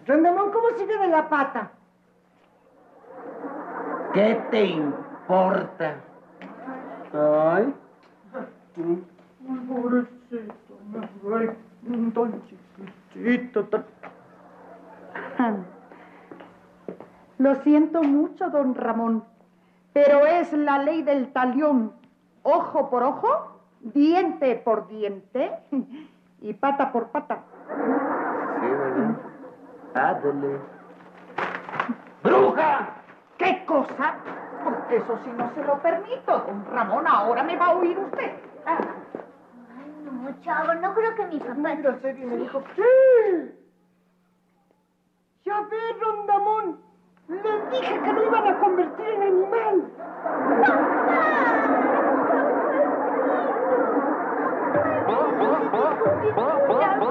Rondamón, ¿cómo sigue de la pata? ¿Qué te importa? Ay. Pobrecito, mi rey, tan chiquitito, tan... Lo siento mucho, don Ramón, pero es la ley del talión. Ojo por ojo, diente por diente y pata por pata. Sí, ¿verdad? Ándale. ¡Bruja! ¿Qué cosa? Porque eso sí no se lo permito, don Ramón. Ahora me va a oír usted. Ay, no, chavo, no creo que mi papá... Mira, serio, me dijo, ¡sí! Ya ve, Rondamón. Le dije que lo iban a convertir en animal. ¡Papá!